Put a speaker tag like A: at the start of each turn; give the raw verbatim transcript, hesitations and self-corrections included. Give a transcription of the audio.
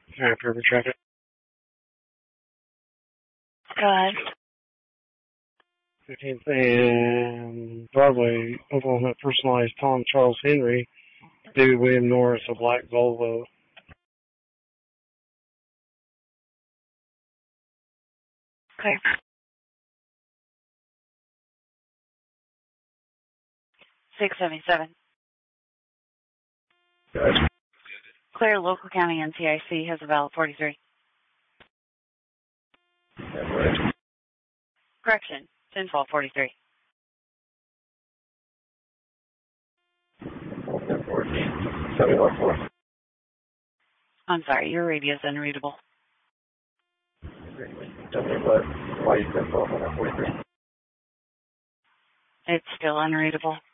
A: Map River traffic.
B: Go ahead.
A: fifteenth and Broadway, Oklahoma, personalized Tom Charles Henry, David William Norris, a black Volvo.
B: Okay. six seventy-seven. Clear, local county N C I C has a valid forty-three. Correction, ten twelve forty-three. I'm sorry, your radio is unreadable. It's still unreadable.